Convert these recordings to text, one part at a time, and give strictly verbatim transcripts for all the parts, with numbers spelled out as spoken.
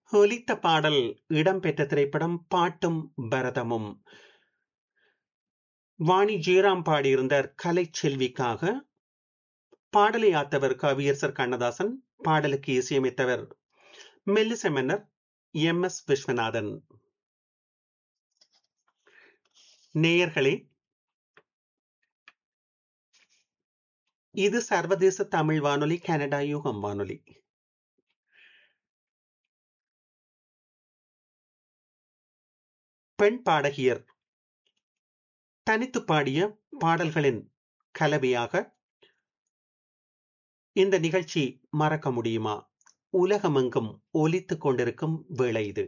ஒலித்த பாடல் இடம்பெற்ற திரைப்படம் பாட்டும் பரதமும். வாணி ஜெயராம் பாடியிருந்தார் கலைச்செல்விக்காக. பாடலை ஆத்தவர் கவியரசர் கண்ணதாசன். பாடலுக்கு இசையமைத்தவர் மெல்லிசை மன்னர் எம் எஸ் விஸ்வநாதன். நேயர்களே, இது சர்வதேச தமிழ் வானொலி, கனடா யுகம் வானொலி. பெண் பாடகியர் தனித்து பாடிய பாடல்களின் கலவையாக இந்த நிகழ்ச்சி மறக்க முடியுமா உலகமெங்கும் ஒலித்துக் கொண்டிருக்கும் வேளை இது.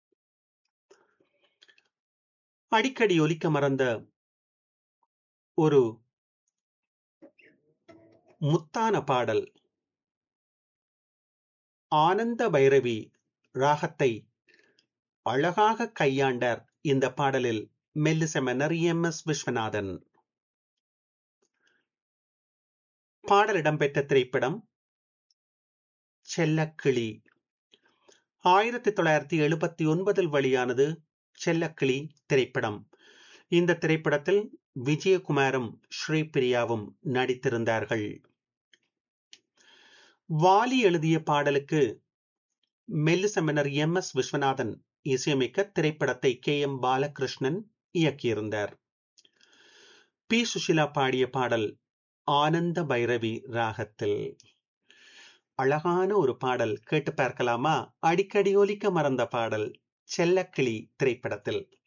அடிக்கடி ஒலிக்க மறந்த ஒரு முத்தான பாடல், ஆனந்த பைரவி ராகத்தை அழகாக கையாண்டார் இந்த பாடலில் மெல்லிசை மன்னர் எம் எஸ் விஸ்வநாதன். பாடல் இடம்பெற்ற திரைப்படம் செல்லக்கிளி. ஆயிரத்தி தொள்ளாயிரத்தி எழுபத்தி ஒன்பதில் வெளியானது செல்லக்கிளி திரைப்படம். இந்த திரைப்படத்தில் விஜயகுமாரும் ஸ்ரீபிரியாவும் நடித்திருந்தார்கள். வாலி எழுதிய பாடலுக்கு மெல்லிசை மன்னர் எம் எஸ் விஸ்வநாதன் இசையமைக்க திரைப்படத்தை கே எம் பாலகிருஷ்ணன் இயக்கியிருந்தார். பி சுஷிலா பாடிய பாடல் ஆனந்த பைரவி ராகத்தில். அழகான ஒரு பாடல், கேட்டு பார்க்கலாமா? அடிக்கடி ஒலிக்க மறந்த பாடல் செல்லக்கிளி திரைப்படத்தில்.